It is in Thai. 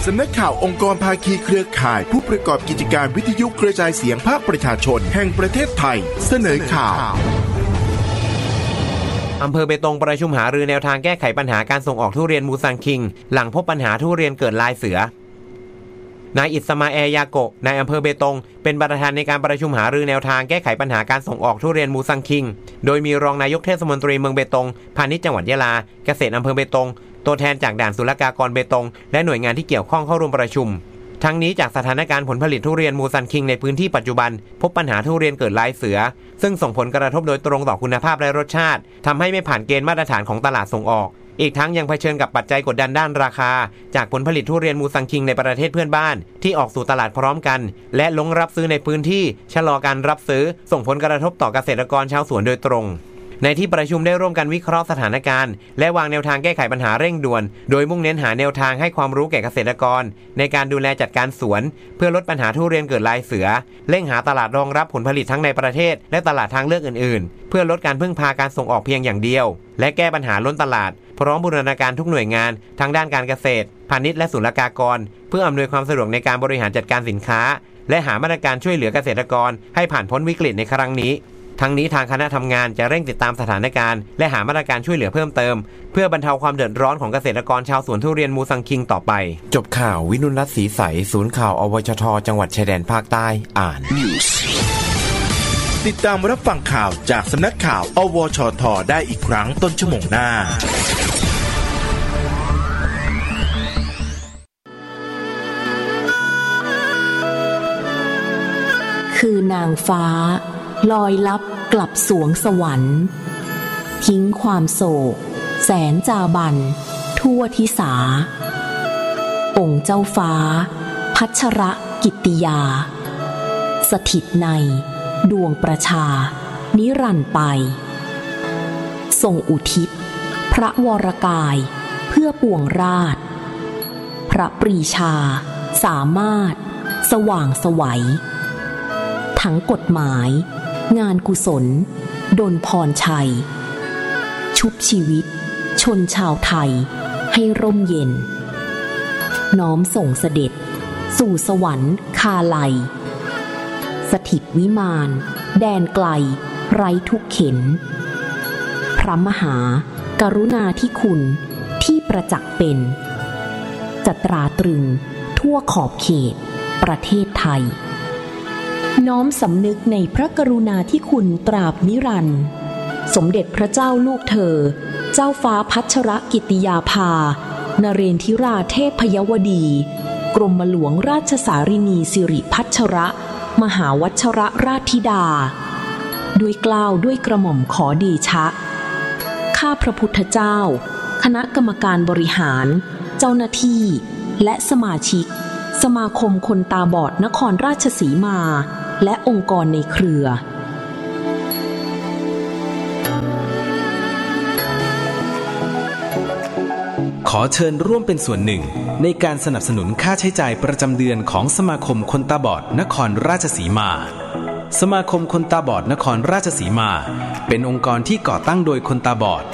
ำนักข่าวองค์กรภาคีเครือข่ายผู้ประกอบกิจการวิทยุกระจายเสียงภาคประชาชนแห่งประเทศไทยเสนอข่าวอำเภอเบตงประชุมหารือแนวทางแก้ไขปัญหาการส่งออกทุเรียนมูซังคิงหลังพบปัญหาทุเรียนเกิดลายเสือนายอิสมาแอร์ยาโกะนายอำเภอเบตงเป็นประธานในการประชุมหารือแนวทางแก้ไขปัญหาการส่งออกทุเรียนมูซังคิงโดยมีรองนายกเทศมนตรีเมืองเบตงพาณิชย์จังหวัดยะลาเกษตรอำเภอเบตงตัวแทนจากด่านศุลกากรเบตงและหน่วยงานที่เกี่ยวข้องเข้าร่วมประชุมทั้งนี้จากสถานการณ์ผลผลิตทุเรียนมูซังคิงในพื้นที่ปัจจุบันพบปัญหาทุเรียนเกิดลายเสือซึ่งส่งผลกระทบโดยตรงต่อคุณภาพและรสชาติทำให้ไม่ผ่านเกณฑ์มาตรฐานของตลาดส่งออกอีกทั้งยังเผชิญกับปัจจัยกดดันด้านราคาจากผลผลิตทุเรียนมูซังคิงในประเทศเพื่อนบ้านที่ออกสู่ตลาดพร้อมกันและลงรับซื้อในพื้นที่ชะลอการรับซื้อส่งผลกระทบต่อเกษตรกรชาวสวนโดยตรงในที่ประชุมได้ร่วมกันวิเคราะห์สถานการณ์และวางแนวทางแก้ไขปัญหาเร่งด่วนโดยมุ่งเน้นหาแนวทางให้ความรู้แก่เกษตรกรในการดูแลจัดการสวนเพื่อลดปัญหาทุเรียนเกิดลายเสือเร่งหาตลาดรองรับผลผลิตทั้งในประเทศและตลาดทางเลือกอื่นๆเพื่อลดการพึ่งพาการส่งออกเพียงอย่างเดียวและแก้ปัญหาล้นตลาดพร้อมบูรณาการทุกหน่วยงานทั้งด้านการเกษตรพาณิชย์และศุลกากรเพื่ออำนวยความสะดวกในการบริหารจัดการสินค้าและหามาตรการช่วยเหลือเกษตรกรให้ผ่านพ้นวิกฤตในครั้งนี้ทั้งนี้ทางคณะทำงานจะเร่งติดตามสถานการณ์และหามาตรการช่วยเหลือเพิ่มเติมเพื่อบรรเทาความเดือดร้อนของเกษตรกรชาวสวนทุเรียนมูซังคิงต่อไปจบข่าววินุรัตน์ศรีใสศูนย์ข่าวอวชทจังหวัดชายแดนภาคใต้อ่านติดตามรับฟังข่าวจากสำนักข่าวอวชทได้อีกครั้งต้นชั่วโมงหน้าคือนางฟ้าลอยลับกลับสวงสวรรค์ทิ้งความโศกแสนจาบันทั่วทิสาองค์เจ้าฟ้าพัชรกิตติยาสถิตในดวงประชานิรันดร์ไปทรงอุทิศพระวรกายเพื่อปวงราชพระปรีชาสามารถสว่างไสวทั้งกฎหมายงานกุศลดลพรชัยชุบชีวิตชนชาวไทยให้ร่มเย็นน้อมส่งเสด็จสู่สวรรค์คาไลสถิตวิมานแดนไกลไร้ทุกเข็ญพระมหากรุณาธิคุณที่ประจักษ์เป็นจะตราตรึงทั่วขอบเขตประเทศไทยน้อมสำนึกในพระกรุณาธิคุณตราบนิรันดร์สมเด็จพระเจ้าลูกเธอเจ้าฟ้าพัชรกิติยาภานเรนทิราเทพยวดีกรมหลวงราชสารินีสิริพัชรมหาวัชรราชธิดาด้วยเกล้าด้วยกระหม่อมขอเดชะข้าพระพุทธเจ้าคณะกรรมการบริหารเจ้าหน้าที่และสมาชิกสมาคมคนตาบอดนครราชสีมาและองค์กรในเครือขอเชิญร่วมเป็นส่วนหนึ่งในการสนับสนุนค่าใช้จ่ายประจำเดือนของสมาคมคนตาบอดนครราชสีมาสมาคมคนตาบอดนครราชสีมาเป็นองค์กรที่ก่อตั้งโดยคนตาบอด